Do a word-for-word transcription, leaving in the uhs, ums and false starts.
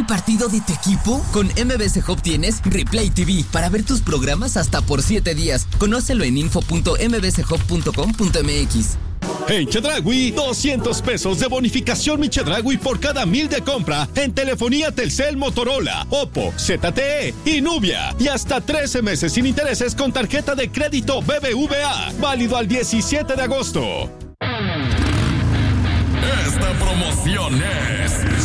el partido de tu equipo? Con M B C Hub tienes Replay T V para ver tus programas hasta por siete días. Conócelo en info punto m b c hub punto com punto m x. En Chedraui, doscientos pesos de bonificación Mi Chedraui por cada mil de compra en telefonía Telcel, Motorola, Oppo, Z T E y Nubia. Y hasta trece meses sin intereses con tarjeta de crédito B B V A. Válido al diecisiete de agosto. Esta promoción es